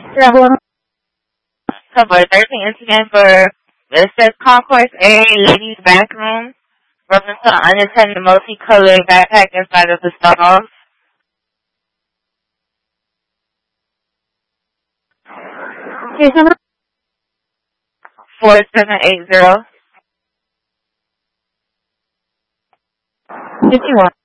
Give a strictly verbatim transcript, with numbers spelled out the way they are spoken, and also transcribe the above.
Travel Cover thirteen incident for it says Concourse A, ladies bathroom. Reference to unattended multicolored backpack inside of the stall. case number Four seven eight zero. fifty-one.